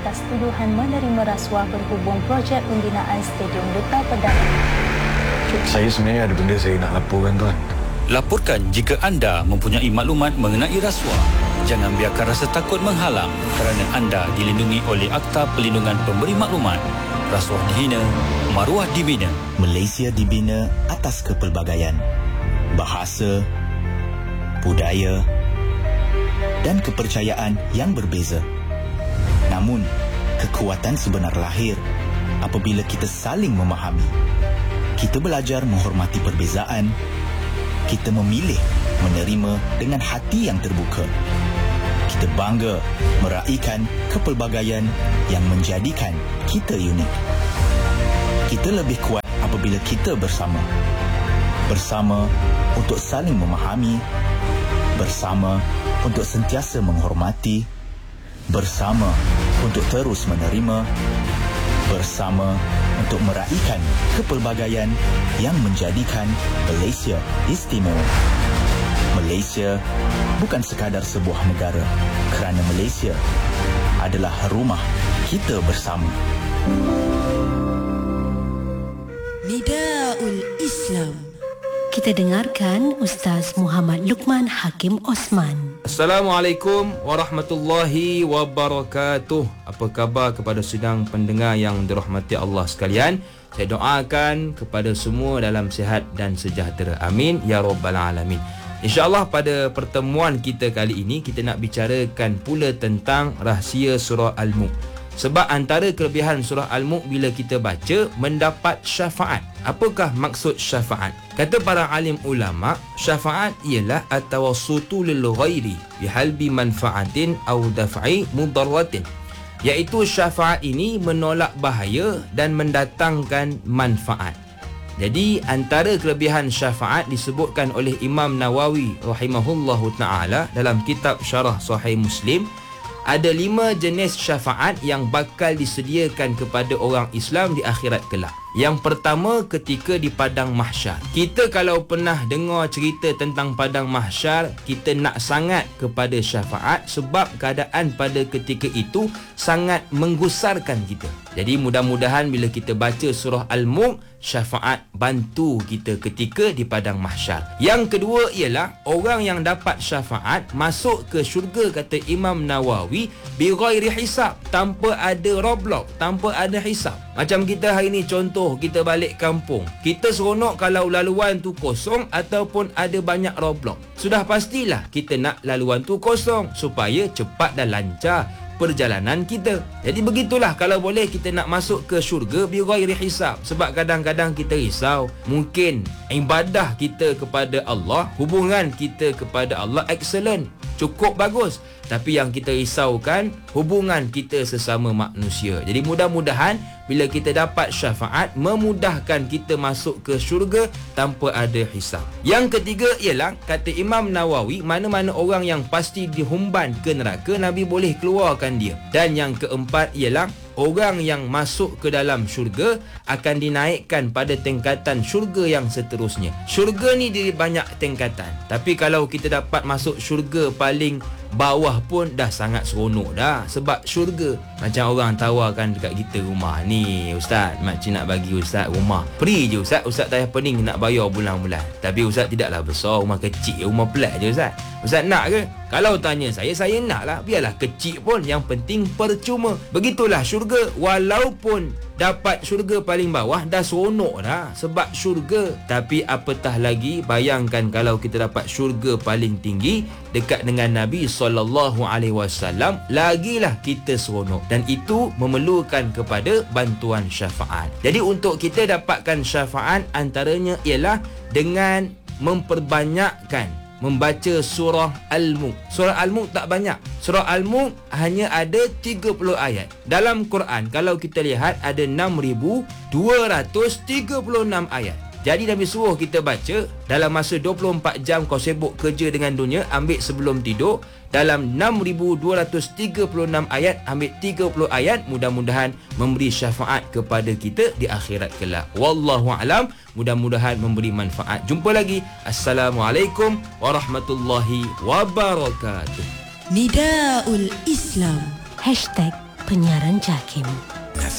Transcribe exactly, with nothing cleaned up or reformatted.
atas tuduhan menerima rasuah berhubung projek pembinaan Stadium Duta Perdana. Saya sebenarnya ada benda saya nak laporkan, tuan. Laporkan jika anda mempunyai maklumat mengenai rasuah. Jangan biarkan rasa takut menghalang kerana anda dilindungi oleh Akta Perlindungan Pemberi Maklumat. Rasuah dihina, maruah dibina. Malaysia dibina atas kepelbagaian, bahasa, budaya dan kepercayaan yang berbeza. Namun, kekuatan sebenar lahir apabila kita saling memahami. Kita belajar menghormati perbezaan. Kita memilih menerima dengan hati yang terbuka. Kita bangga meraihkan kepelbagaian yang menjadikan kita unik. Kita lebih kuat apabila kita bersama. Bersama untuk saling memahami. Bersama untuk sentiasa menghormati. Bersama untuk terus menerima. Bersama untuk meraihkan kepelbagaian yang menjadikan Malaysia istimewa. Malaysia bukan sekadar sebuah negara, kerana Malaysia adalah rumah kita bersama. Nidaul Islam. Kita dengarkan Ustaz Muhammad Luqman Hakim Osman. Assalamualaikum warahmatullahi wabarakatuh. Apa khabar kepada sidang pendengar yang dirahmati Allah sekalian? Saya doakan kepada semua dalam sihat dan sejahtera. Amin ya rabbal alamin. InsyaAllah pada pertemuan kita kali ini kita nak bicarakan pula tentang rahsia surah Al-Mulk. Sebab antara kelebihan surah Al-Mulk bila kita baca mendapat syafaat. Apakah maksud syafaat? Kata para alim ulama, syafaat ialah at-tawassutu lil ghairi bihalbi manfaatin aw daf'i mudarratin. Iaitu syafaat ini menolak bahaya dan mendatangkan manfaat. Jadi antara kelebihan syafaat disebutkan oleh Imam Nawawi rahimahullahu taala dalam kitab Syarah Sahih Muslim. Ada lima jenis syafaat yang bakal disediakan kepada orang Islam di akhirat kelak. Yang pertama, ketika di padang mahsyar. Kita kalau pernah dengar cerita tentang padang mahsyar, kita nak sangat kepada syafaat sebab keadaan pada ketika itu sangat menggusarkan kita. Jadi mudah-mudahan bila kita baca surah Al-Mulk, syafaat bantu kita ketika di padang mahsyar. Yang kedua ialah orang yang dapat syafaat masuk ke syurga, kata Imam Nawawi, bi ghairi hisab, tanpa ada roadblock, tanpa ada hisab. Macam kita hari ni, contoh kita balik kampung, kita seronok kalau laluan tu kosong ataupun ada banyak roadblock. Sudah pastilah kita nak laluan tu kosong supaya cepat dan lancar perjalanan kita. Jadi begitulah kalau boleh kita nak masuk ke syurga bi ghairi hisab. Sebab kadang-kadang kita risau, mungkin ibadah kita kepada Allah, hubungan kita kepada Allah excellent, cukup bagus, tapi yang kita risaukan hubungan kita sesama manusia. Jadi mudah-mudahan bila kita dapat syafaat memudahkan kita masuk ke syurga tanpa ada hisab. Yang ketiga ialah, kata Imam Nawawi, mana-mana orang yang pasti dihumban ke neraka, Nabi boleh keluarkan dia. Dan yang keempat ialah orang yang masuk ke dalam syurga akan dinaikkan pada tingkatan syurga yang seterusnya. Syurga ni dia banyak tingkatan, tapi kalau kita dapat masuk syurga paling bawah pun dah sangat seronok dah. Sebab syurga macam orang tawarkan dekat kita rumah ni, ustaz, makcik nak bagi ustaz rumah free je ustaz, ustaz tak payah pening nak bayar bulan-bulan. Tapi ustaz tidaklah besar, rumah kecil, rumah pelat je ustaz. Ustaz nak ke? Kalau tanya saya, saya nak lah. Biarlah kecil pun, yang penting percuma. Begitulah syurga. Walaupun dapat syurga paling bawah dah seronok dah sebab syurga, tapi apatah lagi bayangkan kalau kita dapat syurga paling tinggi dekat dengan Nabi sallallahu alaihi wasallam, lagilah kita seronok. Dan itu memerlukan kepada bantuan syafaat. Jadi untuk kita dapatkan syafaat antaranya ialah dengan memperbanyakkan membaca surah Al-Mulk. Surah Al-Mulk tak banyak. Surah Al-Mulk hanya ada tiga puluh ayat. Dalam Quran kalau kita lihat ada enam ribu dua ratus tiga puluh enam ayat. Jadi Nabi suruh kita baca dalam masa dua puluh empat jam kau sibuk kerja dengan dunia, ambil sebelum tidur. Dalam enam ribu dua ratus tiga puluh enam ayat, ambil tiga puluh ayat, mudah-mudahan memberi syafaat kepada kita di akhirat kelak. Wallahu alam, mudah-mudahan memberi manfaat. Jumpa lagi. Assalamualaikum warahmatullahi wabarakatuh. Nidaul Islam. Hashtag penyiaran JAKIM.